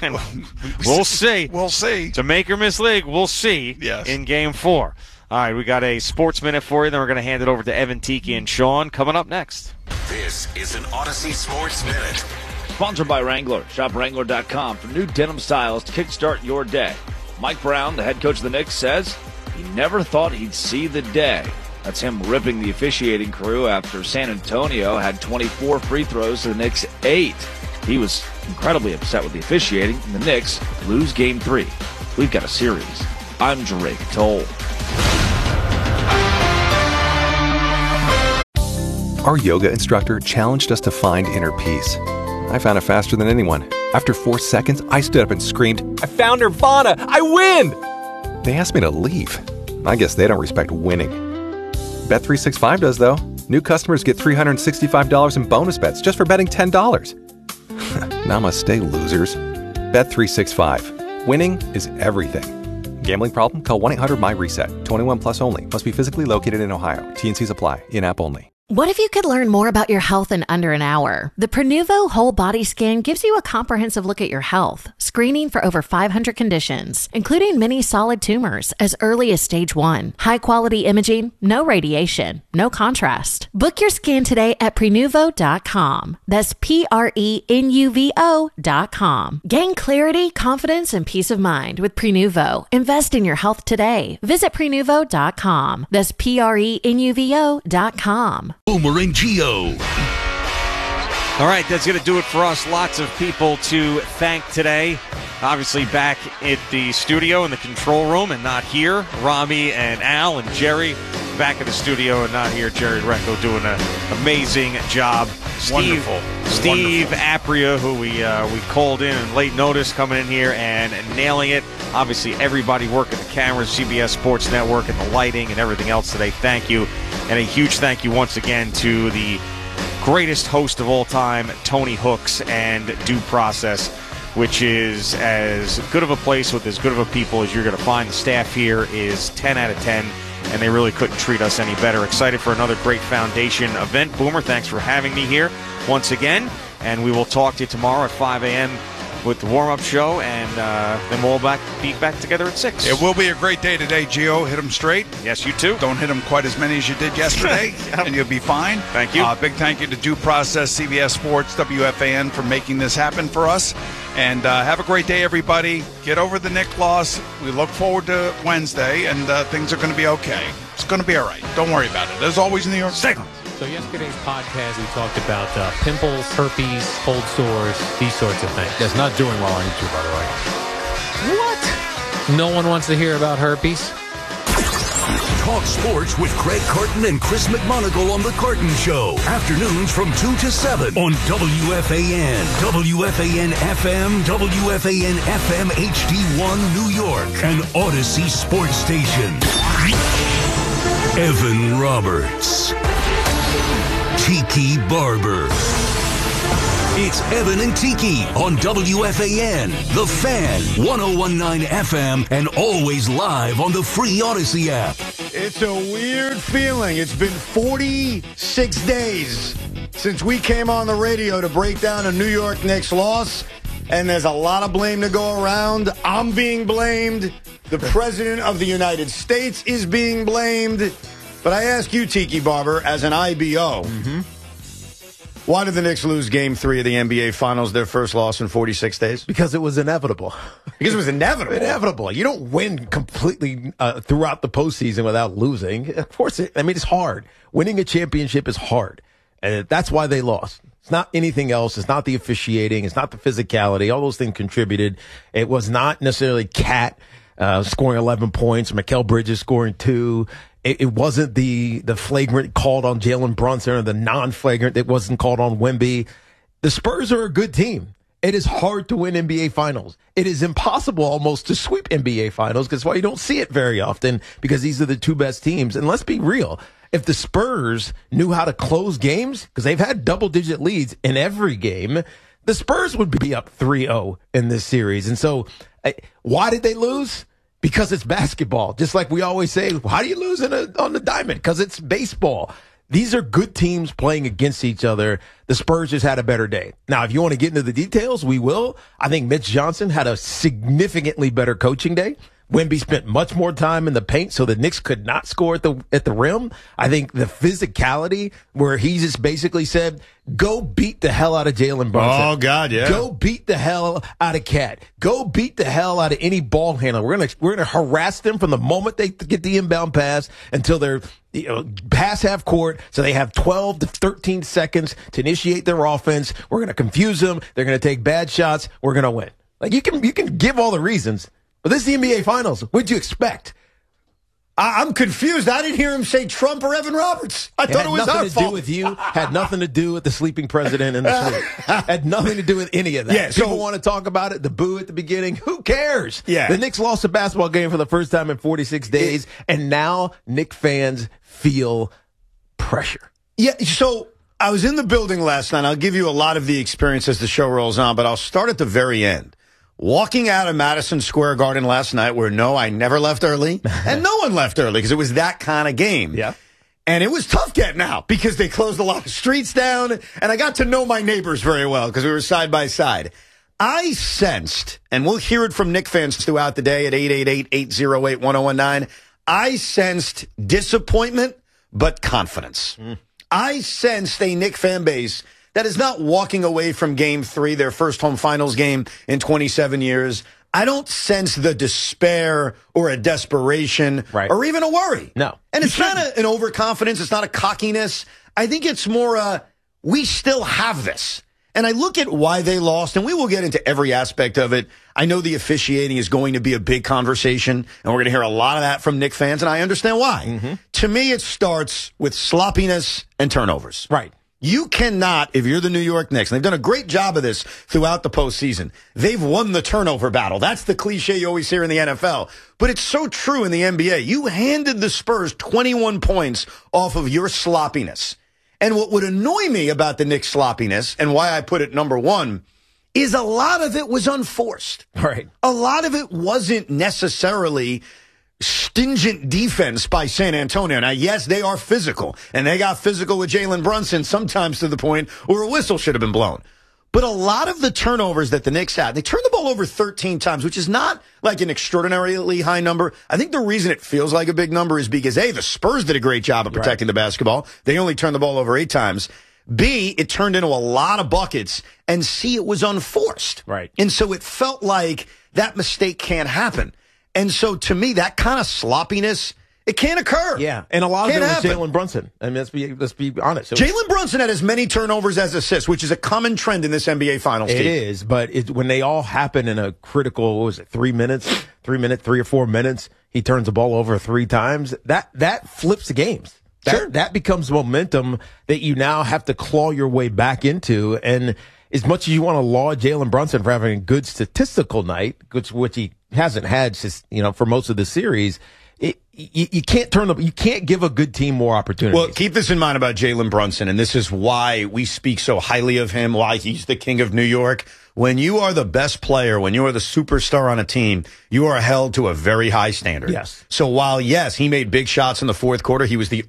see. We'll see. It's a make or miss league. We'll see. Yes. In Game 4. All right, we got a sports minute for you. Then we're going to hand it over to Evan Tiki and Sean coming up next. This is an Odyssey Sports Minute. Sponsored by Wrangler. Shop Wrangler.com for new denim styles to kickstart your day. Mike Brown, the head coach of the Knicks, says he never thought he'd see the day. That's him ripping the officiating crew after San Antonio had 24 free throws to the Knicks' 8. He was incredibly upset with the officiating, and the Knicks lose Game 3. We've got a series. I'm Drake Toll. Our yoga instructor challenged us to find inner peace. I found it faster than anyone. After 4 seconds, I stood up and screamed, "I found Nirvana! I win!" They asked me to leave. I guess they don't respect winning. Bet365 does, though. New customers get $365 in bonus bets just for betting $10. Namaste, losers. Bet365. Winning is everything. Gambling problem? Call 1-800-MY-RESET. 21 plus only. Must be physically located in Ohio. T&Cs apply. In-app only. What if you could learn more about your health in under an hour? The Prenuvo Whole Body Scan gives you a comprehensive look at your health, screening for over 500 conditions, including many solid tumors as early as stage 1. High-quality imaging, no radiation, no contrast. Book your scan today at Prenuvo.com. That's Prenuvo.com. Gain clarity, confidence, and peace of mind with Prenuvo. Invest in your health today. Visit Prenuvo.com. That's Prenuvo.com. Boomer and Geo. All right, that's going to do it for us. Lots of people to thank today. Obviously back at the studio in the control room and not here. Rami and Al and Jerry back in the studio and not here. Jerry Recco doing an amazing job. Steve Apria, who we called in late notice, coming in here and nailing it. Obviously, everybody working the cameras, CBS Sports Network, and the lighting and everything else today. Thank you. And a huge thank you once again to the greatest host of all time, Tony Hooks, and Due Process, which is as good of a place with as good of a people as you're going to find. The staff here is 10 out of 10, and they really couldn't treat us any better. Excited for another great Foundation event. Boomer, thanks for having me here once again, and we will talk to you tomorrow at 5 a.m. with the warm-up show, and then we'll be back together at 6. It will be a great day today, Gio. Hit them straight. Yes, you too. Don't hit them quite as many as you did yesterday, and you'll be fine. Thank you. Big thank you to Due Process, CBS Sports, WFAN for making this happen for us. And have a great day, everybody. Get over the Knick loss. We look forward to Wednesday, and things are going to be okay. It's going to be all right. Don't worry about it. As always, New York State. So yesterday's podcast, we talked about pimples, herpes, cold sores, these sorts of things. That's not doing well on YouTube, by the way. What? No one wants to hear about herpes? Talk sports with Craig Carton and Chris McMonagle on The Carton Show. Afternoons from 2 to 7 on WFAN, WFAN FM, WFAN FM HD1 New York, and Odyssey Sports Station. Evan Roberts. Tiki Barber. It's Evan and Tiki on WFAN, The Fan, 101.9 FM, and always live on the free Odyssey app. It's a weird feeling. It's been 46 days since we came on the radio to break down a New York Knicks loss, and there's a lot of blame to go around. I'm being blamed. The President of the United States is being blamed. But I ask you, Tiki Barber, as an IBO, why did the Knicks lose Game 3 of the NBA Finals, their first loss in 46 days? Because it was inevitable. Because it was inevitable. Inevitable. You don't win completely throughout the postseason without losing. Of course, it's hard. Winning a championship is hard. And that's why they lost. It's not anything else. It's not the officiating. It's not the physicality. All those things contributed. It was not necessarily Cat scoring 11 points, Mikal Bridges scoring 2. It wasn't the flagrant called on Jalen Brunson or the non-flagrant that wasn't called on Wemby. The Spurs are a good team. It is hard to win NBA Finals. It is impossible almost to sweep NBA Finals, because that's why you don't see it very often, because these are the two best teams. And let's be real. If the Spurs knew how to close games, because they've had double-digit leads in every game, the Spurs would be up 3-0 in this series. And so why did they lose? Because it's basketball. Just like we always say, how do you lose on the diamond? Because it's baseball. These are good teams playing against each other. The Spurs just had a better day. Now, if you want to get into the details, we will. I think Mitch Johnson had a significantly better coaching day. Wemby spent much more time in the paint, so the Knicks could not score at the rim. I think the physicality, where he just basically said, go beat the hell out of Jalen Brunson. Oh, God, yeah. Go beat the hell out of Cat. Go beat the hell out of any ball handler. We're gonna harass them from the moment they get the inbound pass until they're past half court, so they have 12 to 13 seconds to initiate their offense. We're gonna confuse them. They're gonna take bad shots. We're gonna win. Like, you can give all the reasons. But this is the NBA Finals. What'd you expect? I'm confused. I didn't hear him say Trump or Evan Roberts. I thought it was our fault. Had nothing to do with you. Had nothing to do with the sleeping president in the suite. Had nothing to do with any of that. Yeah, People want to talk about it, the boo at the beginning. Who cares? Yeah. The Knicks lost a basketball game for the first time in 46 days, and now Knicks fans feel pressure. Yeah, so I was in the building last night. I'll give you a lot of the experience as the show rolls on, but I'll start at the very end. Walking out of Madison Square Garden last night, where I never left early, and no one left early because it was that kind of game. Yeah. And it was tough getting out because they closed a lot of streets down, and I got to know my neighbors very well because we were side by side. I sensed, and we'll hear it from Knicks fans throughout the day at 888-808-1019, I sensed disappointment but confidence. I sensed a Knicks fan base that is not walking away from Game 3, their first home finals game in 27 years. I don't sense the despair or a desperation or even a worry. No. And it's not an overconfidence. It's not a cockiness. I think it's more we still have this. And I look at why they lost, and we will get into every aspect of it. I know the officiating is going to be a big conversation, and we're going to hear a lot of that from Knicks fans, and I understand why. To me, it starts with sloppiness and turnovers. Right. You cannot, if you're the New York Knicks, and they've done a great job of this throughout the postseason, they've won the turnover battle. That's the cliche you always hear in the NFL. But it's so true in the NBA. You handed the Spurs 21 points off of your sloppiness. And what would annoy me about the Knicks' sloppiness, and why I put it number one, is a lot of it was unforced. Right. A lot of it wasn't necessarily stingent defense by San Antonio. Now, yes, they are physical, and they got physical with Jalen Brunson sometimes to the point where a whistle should have been blown. But a lot of the turnovers that the Knicks had, they turned the ball over 13 times, which is not like an extraordinarily high number. I think the reason it feels like a big number is because, A, the Spurs did a great job of protecting the basketball. They only turned the ball over 8 times. B, it turned into a lot of buckets. And C, it was unforced. Right. And so it felt like that mistake can't happen. And so, to me, that kind of sloppiness, it can't occur. Yeah, and a lot of it was Jalen Brunson. I mean, let's be honest. Jalen Brunson had as many turnovers as assists, which is a common trend in this NBA Finals team. It is, but when they all happen in a critical, 3 minutes, 3 or 4 minutes, he turns the ball over 3 times. That flips the games. That becomes momentum that you now have to claw your way back into. And as much as you want to laud Jalen Brunson for having a good statistical night, which he hasn't had just, for most of the series, you can't give a good team more opportunities. Well, keep this in mind about Jalen Brunson, and this is why we speak so highly of him, why he's the king of New York. When you are the best player, when you are the superstar on a team, you are held to a very high standard. Yes. So while, yes, he made big shots in the fourth quarter, he was the